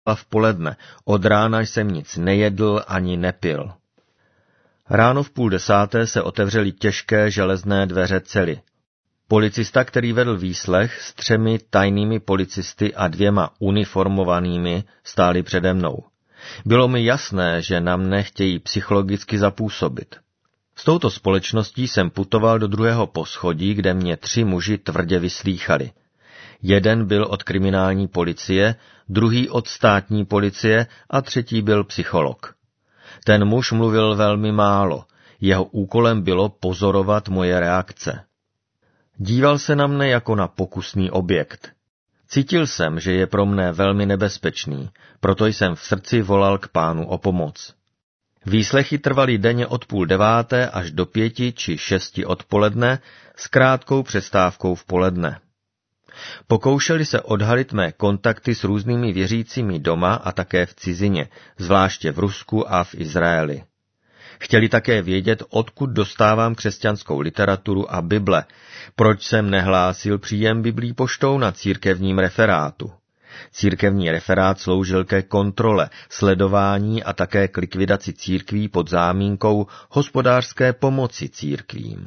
v poledne. Od rána jsem nic nejedl ani nepil. Ráno v 9:30 se otevřely těžké železné dveře cely. Policista, který vedl výslech s 3 tajnými policisty a 2 uniformovanými, stáli přede mnou. Bylo mi jasné, že na mne chtějí psychologicky zapůsobit. S touto společností jsem putoval do 2. poschodí, kde mě 3 muži tvrdě vyslýchali. Jeden byl od kriminální policie, druhý od státní policie a třetí byl psycholog. Ten muž mluvil velmi málo, jeho úkolem bylo pozorovat moje reakce. Díval se na mne jako na pokusný objekt. Cítil jsem, že je pro mne velmi nebezpečný, proto jsem v srdci volal k Pánu o pomoc. Výslechy trvaly denně od 8:30 až do 5 či 6 odpoledne s krátkou přestávkou v poledne. Pokoušeli se odhalit mé kontakty s různými věřícími doma a také v cizině, zvláště v Rusku a v Izraeli. Chtěli také vědět, odkud dostávám křesťanskou literaturu a Bible, proč jsem nehlásil příjem Biblí poštou na církevním referátu. Církevní referát sloužil ke kontrole, sledování a také k likvidaci církví pod záminkou hospodářské pomoci církvím.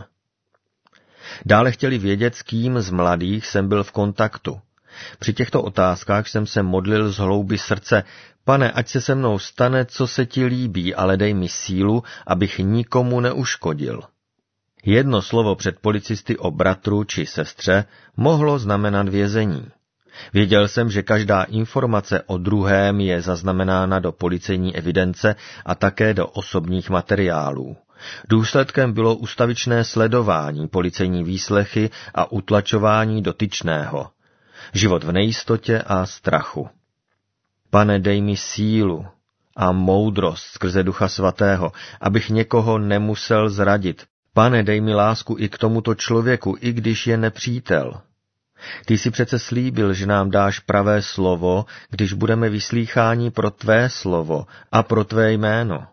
Dále chtěli vědět, s kým z mladých jsem byl v kontaktu. Při těchto otázkách jsem se modlil z hloubi srdce: Pane, ať se se mnou stane, co se ti líbí, ale dej mi sílu, abych nikomu neuškodil. Jedno slovo před policisty o bratru či sestře mohlo znamenat vězení. Věděl jsem, že každá informace o druhém je zaznamenána do policejní evidence a také do osobních materiálů. Důsledkem bylo ustavičné sledování, policejní výslechy a utlačování dotyčného. Život v nejistotě a strachu. Pane, dej mi sílu a moudrost skrze Ducha Svatého, abych někoho nemusel zradit. Pane, dej mi lásku i k tomuto člověku, i když je nepřítel. Ty jsi přece slíbil, že nám dáš pravé slovo, když budeme vyslýcháni pro tvé slovo a pro tvé jméno.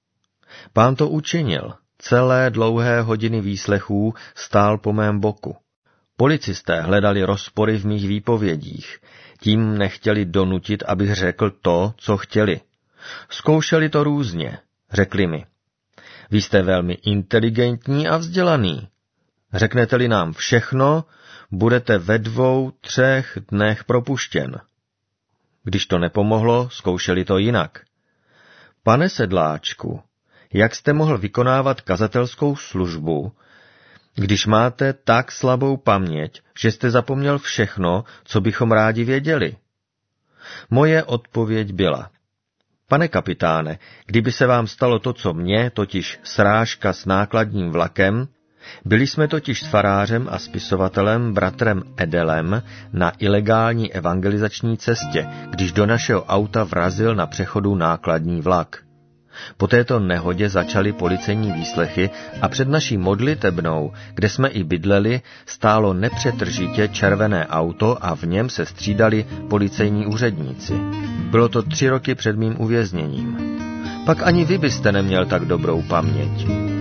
Pán to učinil. Celé dlouhé hodiny výslechů stál po mém boku. Policisté hledali rozpory v mých výpovědích. Tím nechtěli donutit, abych řekl to, co chtěli. Zkoušeli to různě. Řekli mi: Vy jste velmi inteligentní a vzdělaný. Řeknete-li nám všechno, budete ve 2-3 dnech propuštěn. Když to nepomohlo, zkoušeli to jinak. Pane Sedláčku, jak jste mohl vykonávat kazatelskou službu, když máte tak slabou paměť, že jste zapomněl všechno, co bychom rádi věděli? Moje odpověď byla: Pane kapitáne, kdyby se vám stalo to, co mně, totiž srážka s nákladním vlakem, byli jsme totiž s farářem a spisovatelem bratrem Edelem na ilegální evangelizační cestě, když do našeho auta vrazil na přechodu nákladní vlak. Po této nehodě začaly policejní výslechy a před naší modlitebnou, kde jsme i bydleli, stálo nepřetržitě červené auto a v něm se střídali policejní úředníci. Bylo to 3 roky před mým uvězněním. Pak ani vy byste neměl tak dobrou paměť.